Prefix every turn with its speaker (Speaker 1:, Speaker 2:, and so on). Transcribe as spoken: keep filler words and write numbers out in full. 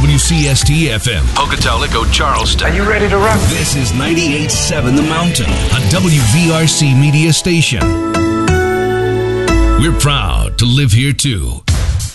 Speaker 1: W C S T F M,
Speaker 2: Pocatello, Charleston.
Speaker 3: Are you ready to rock?
Speaker 1: This is ninety-eight point seven The Mountain, a W V R C media station. We're proud to live here too.